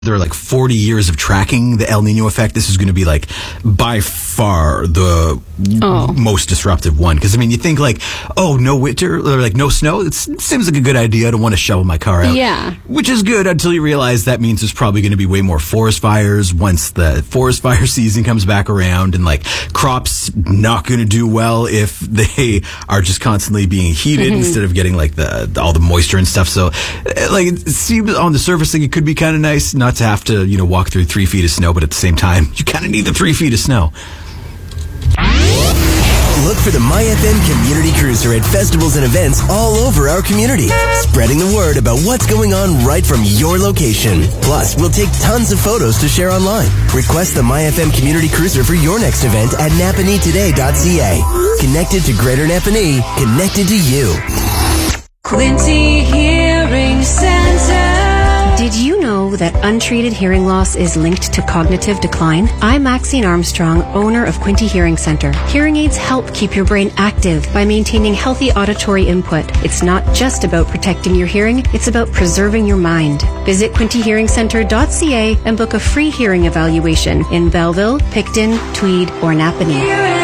there are like 40 years of tracking the El Nino effect. This is going to be like by far the most disruptive one. Because I mean, you think like, oh, no winter or like no snow. It seems like a good idea. I don't want to shovel my car out. Yeah. Which is good until you realize that means there's probably going to be way more forest fires once the forest fire season comes back around, and like crops not going to do well if they are just constantly being heated instead of getting like all the moisture and stuff. So like it seems on the surface like it could be kind of nice not to have to, walk through 3 feet of snow, but at the same time, you kind of need the 3 feet of snow. Look for the MyFM Community Cruiser at festivals and events all over our community, spreading the word about what's going on right from your location. Plus, we'll take tons of photos to share online. Request the MyFM Community Cruiser for your next event at napanitoday.ca. Connected to Greater Napanee, connected to you. Quinte Hearing Center. Did you know that untreated hearing loss is linked to cognitive decline? I'm Maxine Armstrong, owner of Quinte Hearing Center. Hearing aids help keep your brain active by maintaining healthy auditory input. It's not just about protecting your hearing, it's about preserving your mind. Visit quintehearingcenter.ca and book a free hearing evaluation in Belleville, Picton, Tweed, or Napanee.